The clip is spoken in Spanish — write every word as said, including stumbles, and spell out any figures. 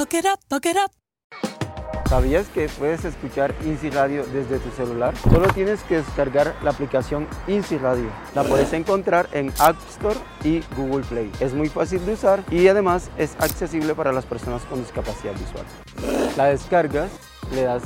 Look it up, look it up. ¿Sabías que puedes escuchar INSI Radio desde tu celular? Solo tienes que descargar la aplicación INSI Radio. La puedes encontrar en App Store y Google Play. Es muy fácil de usar y además es accesible para las personas con discapacidad visual. La descargas, le das